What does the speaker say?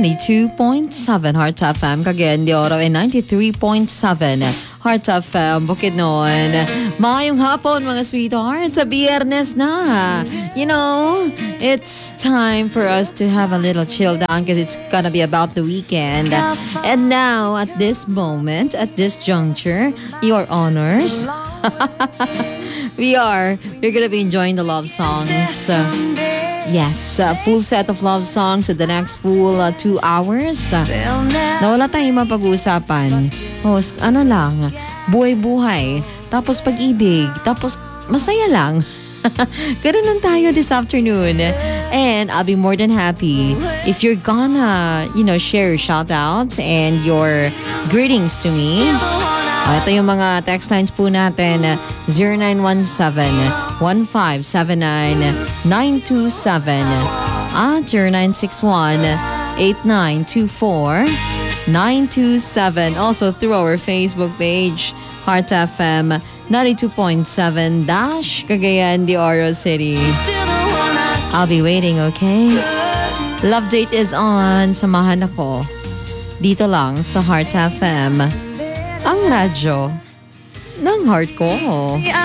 92.7 Heart FM, Cagayan de Oro, and 93.7 Heart FM, Bukidnon. Maayong hapon mga sweethearts, sa Biyernes na. You know, it's time for us to have a little chill down because it's gonna be about the weekend. And now, at this moment, at this juncture, your honors, we're gonna be enjoying the love songs. Yes, full set of love songs at the next full 2 hours. Na wala tayong mapag-uusapan. Host, ano lang, buhay-buhay, tapos pag-ibig, tapos masaya lang. Ganun lang tayo this afternoon. And I'll be more than happy if you're gonna, share your shoutouts and your greetings to me. Ito yung mga text lines po natin, 0917-1579-927 at 0961-8924-927. Also through our Facebook page, Heart FM 92.7 Cagayan de Oro City. I'll be waiting, okay? Love date is on. Samahan ako. Dito lang sa Heart FM. Ang radyo ng heart ko.